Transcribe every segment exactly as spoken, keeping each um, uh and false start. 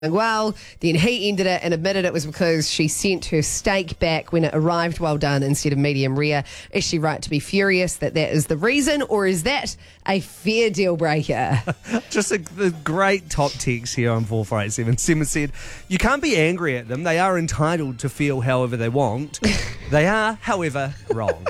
Well, then he ended it and admitted it was because she sent her steak back when it arrived well done instead of medium rare. Is she right to be furious that that is the reason, or is that a fair deal breaker? Just a, a great top text here on four four eight seven. Simon said, you can't be angry at them. They are entitled to feel however they want. They are, however, wrong.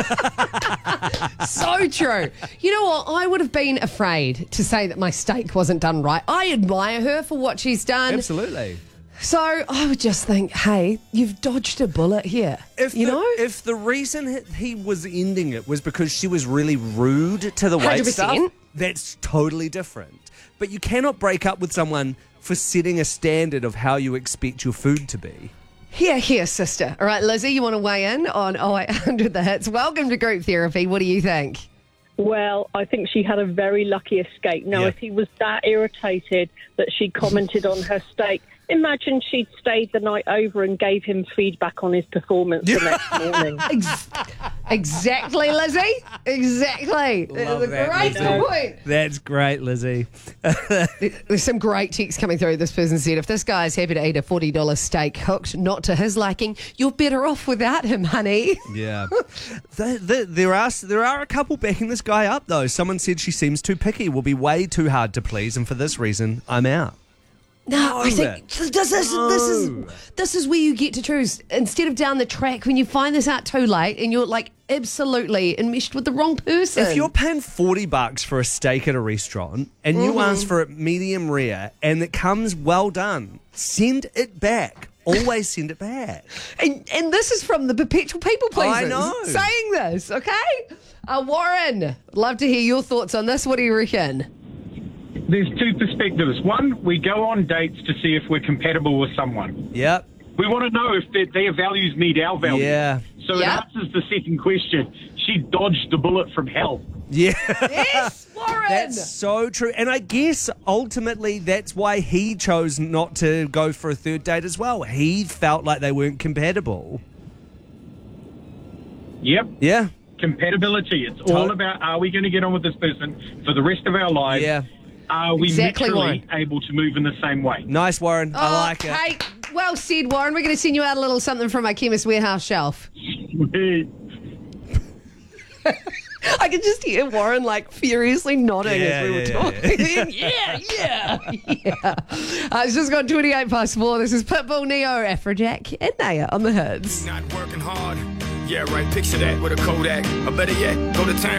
So true. You know what? I would have been afraid to say that my steak wasn't done right. I admire her for what she's done. Absolutely. So I would just think, hey, you've dodged a bullet here. If you the, know? if the reason he was ending it was because she was really rude to the wait staff, that's totally different. But you cannot break up with someone for setting a standard of how you expect your food to be. Here, here, sister. All right, Lizzie, you want to weigh in on oh eight hundred The Hits? Welcome to group therapy. What do you think? Well, I think she had a very lucky escape. Now, Yeah. if he was that irritated that she commented on her steak, imagine she'd stayed the night over and gave him feedback on his performance the next morning. Ex- exactly, Lizzie. Exactly. Love That's a that, great Lizzie. point. That's great, Lizzie. There's some great texts coming through. This person said, if this guy is happy to eat a forty dollars steak cooked not to his liking, you're better off without him, honey. Yeah. the, the, there are there are a couple backing this guy up, though. Someone said she seems too picky, will be way too hard to please, and for this reason, I'm out. No, I think No. this is, this is this is where you get to choose. Instead of down the track, when you find this out too late and you're like absolutely enmeshed with the wrong person. If you're paying forty bucks for a steak at a restaurant and you Mm-hmm. ask for it medium rare and it comes well done, send it back. Always send it back. And, and this is from the perpetual people pleasers I know. saying this, okay? Uh, Warren, love to hear your thoughts on this. What do you reckon? There's two perspectives. One, we go on dates to see if we're compatible with someone. Yep. We want to know if their, their values meet our values. Yeah. So Yeah. it answers the second question. She dodged the bullet from hell. Yeah. Yes, Warren! That's so true. And I guess ultimately that's why he chose not to go for a third date as well. He felt like they weren't compatible. Yep. Yeah. Compatibility. It's To- all about, are we going to get on with this person for the rest of our lives? Yeah. Are we Exactly, mutually Warren. able to move in the same way? Nice, Warren. I like it. Okay, well said, Warren. We're going to send you out a little something from our Chemist Warehouse shelf. I can just hear Warren like furiously nodding Yeah, as we were yeah, talking. Yeah, yeah, yeah. Uh, it's just got twenty-eight past four. This is Pitbull, Neo, Afrojack, and Naya on the Hits. Not working hard. Yeah, right. Picture that with a Kodak. Or better yet, go to town.